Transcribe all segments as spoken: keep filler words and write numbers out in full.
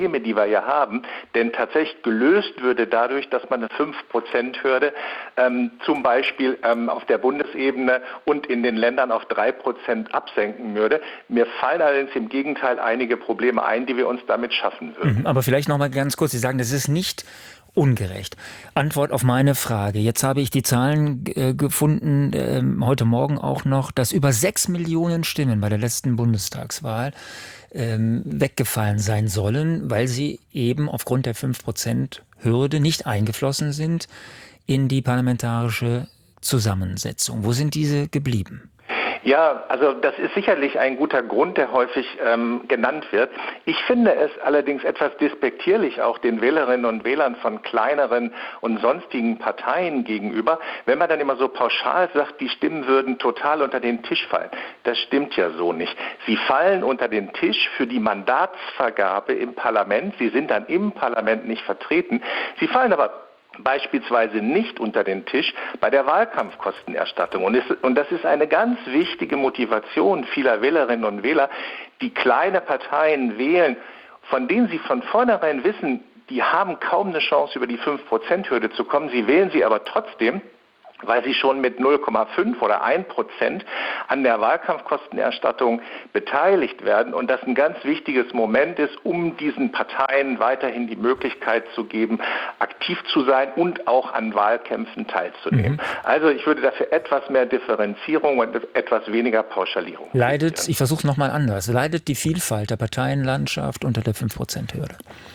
die wir ja haben, denn tatsächlich gelöst würde dadurch, dass man eine fünf Prozent Hürde ähm, zum Beispiel ähm, auf der Bundesebene und in den Ländern auf drei Prozent absenken würde. Mir fallen allerdings im Gegenteil einige Probleme ein, die wir uns damit schaffen würden. Aber vielleicht noch mal ganz kurz, Sie sagen, das ist nicht ungerecht. Antwort auf meine Frage. Jetzt habe ich die Zahlen äh, gefunden, äh, heute Morgen auch noch, dass über sechs Millionen Stimmen bei der letzten Bundestagswahl ähm, weggefallen sein sollen, weil sie eben aufgrund der fünf Prozent Hürde nicht eingeflossen sind in die parlamentarische Zusammensetzung. Wo sind diese geblieben? Ja, also das ist sicherlich ein guter Grund, der häufig ähm, genannt wird. Ich finde es allerdings etwas despektierlich auch den Wählerinnen und Wählern von kleineren und sonstigen Parteien gegenüber, wenn man dann immer so pauschal sagt, die Stimmen würden total unter den Tisch fallen. Das stimmt ja so nicht. Sie fallen unter den Tisch für die Mandatsvergabe im Parlament. Sie sind dann im Parlament nicht vertreten. Sie fallen aber beispielsweise nicht unter den Tisch bei der Wahlkampfkostenerstattung. Und, es, und das ist eine ganz wichtige Motivation vieler Wählerinnen und Wähler, die kleine Parteien wählen, von denen sie von vornherein wissen, die haben kaum eine Chance, über die fünf Prozent Hürde zu kommen. Sie wählen sie aber trotzdem, weil sie schon mit null Komma fünf oder ein Prozent an der Wahlkampfkostenerstattung beteiligt werden und das ein ganz wichtiges Moment ist, um diesen Parteien weiterhin die Möglichkeit zu geben, aktiv zu sein und auch an Wahlkämpfen teilzunehmen. Mhm. Also ich würde dafür etwas mehr Differenzierung und etwas weniger Pauschalierung. Leidet, ich versuche es nochmal anders, leidet die Vielfalt der Parteienlandschaft unter der fünf Prozent Hürde?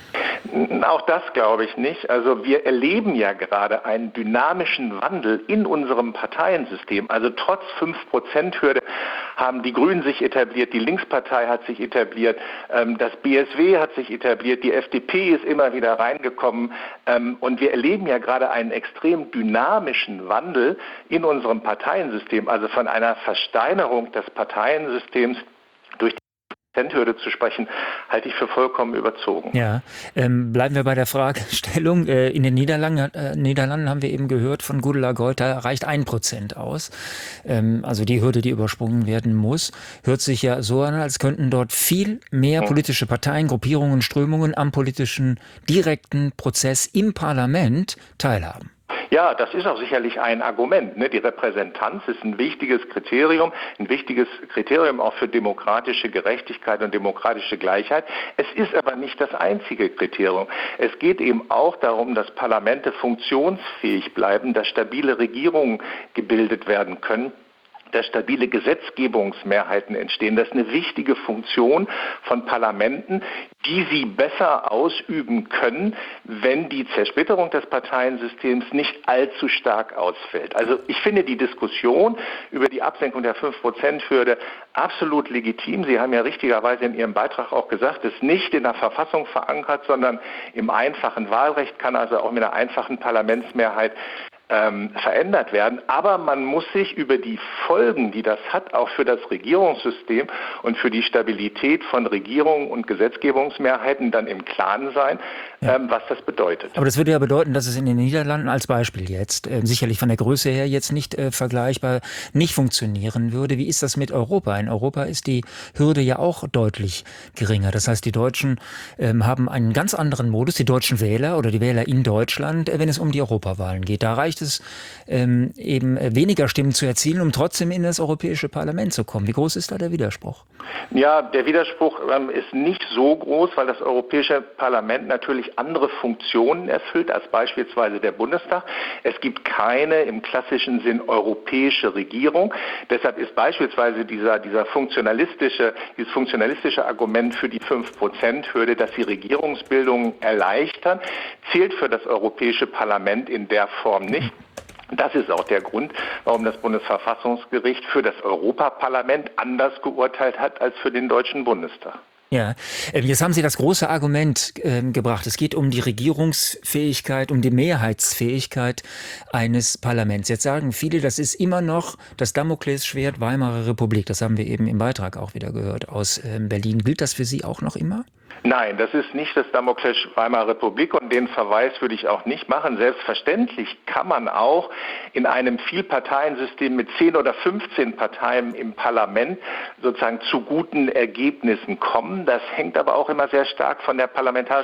Auch das glaube ich nicht. Also wir erleben ja gerade einen dynamischen Wandel in unserem Parteiensystem. Also trotz fünf Prozent Hürde haben die Grünen sich etabliert, die Linkspartei hat sich etabliert, das B S W hat sich etabliert, die F D P ist immer wieder reingekommen. Und wir erleben ja gerade einen extrem dynamischen Wandel in unserem Parteiensystem. Also von einer Versteinerung des Parteiensystems durch die Hürde zu sprechen, halte ich für vollkommen überzogen. Ja, ähm, bleiben wir bei der Fragestellung. Äh, in den Niederlanden, äh, Niederlanden haben wir eben gehört von Gudula Gold, da reicht ein Prozent aus. Ähm, also die Hürde, die übersprungen werden muss. Hört sich ja so an, als könnten dort viel mehr politische Parteien, Gruppierungen, Strömungen am politischen direkten Prozess im Parlament teilhaben. Ja, das ist auch sicherlich ein Argument. Ne? Die Repräsentanz ist ein wichtiges Kriterium, ein wichtiges Kriterium auch für demokratische Gerechtigkeit und demokratische Gleichheit. Es ist aber nicht das einzige Kriterium. Es geht eben auch darum, dass Parlamente funktionsfähig bleiben, dass stabile Regierungen gebildet werden können, dass stabile Gesetzgebungsmehrheiten entstehen. Das ist eine wichtige Funktion von Parlamenten, die sie besser ausüben können, wenn die Zersplitterung des Parteiensystems nicht allzu stark ausfällt. Also ich finde die Diskussion über die Absenkung der fünf Prozent Hürde absolut legitim. Sie haben ja richtigerweise in Ihrem Beitrag auch gesagt, es ist nicht in der Verfassung verankert, sondern im einfachen Wahlrecht, kann also auch mit einer einfachen Parlamentsmehrheit Ähm, verändert werden. Aber man muss sich über die Folgen, die das hat, auch für das Regierungssystem und für die Stabilität von Regierungen und Gesetzgebungsmehrheiten dann im Klaren sein, ja. ähm, was das bedeutet. Aber das würde ja bedeuten, dass es in den Niederlanden als Beispiel jetzt, äh, sicherlich von der Größe her jetzt nicht äh, vergleichbar, nicht funktionieren würde. Wie ist das mit Europa? In Europa ist die Hürde ja auch deutlich geringer. Das heißt, die Deutschen ähm, haben einen ganz anderen Modus, die deutschen Wähler oder die Wähler in Deutschland, äh, wenn es um die Europawahlen geht. Da reicht es ähm, eben weniger Stimmen zu erzielen, um trotzdem in das Europäische Parlament zu kommen. Wie groß ist da der Widerspruch? Ja, der Widerspruch ähm, ist nicht so groß, weil das Europäische Parlament natürlich andere Funktionen erfüllt als beispielsweise der Bundestag. Es gibt keine im klassischen Sinn europäische Regierung. Deshalb ist beispielsweise dieser, dieser funktionalistische, dieses funktionalistische Argument für die fünf Prozent Hürde, dass sie Regierungsbildung erleichtern, zählt für das Europäische Parlament in der Form nicht. Das ist auch der Grund, warum das Bundesverfassungsgericht für das Europaparlament anders geurteilt hat als für den Deutschen Bundestag. Ja, jetzt haben Sie das große Argument äh, gebracht. Es geht um die Regierungsfähigkeit, um die Mehrheitsfähigkeit eines Parlaments. Jetzt sagen viele, das ist immer noch das Damoklesschwert Weimarer Republik. Das haben wir eben im Beitrag auch wieder gehört aus äh, Berlin. Gilt das für Sie auch noch immer? Nein, das ist nicht das Damoklesschwert Weimarer Republik und den Verweis würde ich auch nicht machen. Selbstverständlich kann man auch in einem Vielparteiensystem mit zehn oder fünfzehn Parteien im Parlament sozusagen zu guten Ergebnissen kommen. Das hängt aber auch immer sehr stark von der parlamentarischen